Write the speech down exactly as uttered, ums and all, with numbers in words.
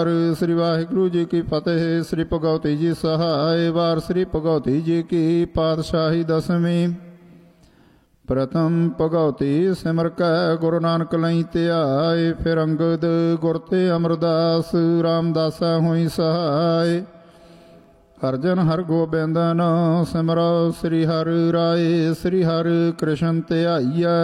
ਸ੍ਰੀ ਵਾਹਿਗੁਰੂ ਜੀ ਕੀ ਫਤਿਹ। ਸ੍ਰੀ ਭਗਵਤੀ ਜੀ ਸਹਾਇ। ਵਾਰ ਸ੍ਰੀ ਭਗਵਤੀ ਜੀ ਕੀ ਪਾਤਸ਼ਾਹੀ ਦਸਵੀਂ। ਪ੍ਰਥਮ ਭਗਵਤੀ ਸਿਮਰ ਕੈ ਗੁਰੂ ਨਾਨਕ ਲਈ ਧਿਆਏ। ਫਿਰ ਅੰਗਦ ਗੁਰ ਤੇ ਅਮਰਦਾਸ ਰਾਮਦਾਸਾ ਹੋਈ ਸਹਾਇ। ਅਰਜਨ ਹਰ ਗੋਬਿੰਦਨ ਸਿਮਰੋ ਸ੍ਰੀ ਹਰਿ ਰਾਏ। ਸ੍ਰੀ ਹਰਿ ਕ੍ਰਿਸ਼ਨ ਧਿਆਈਐ।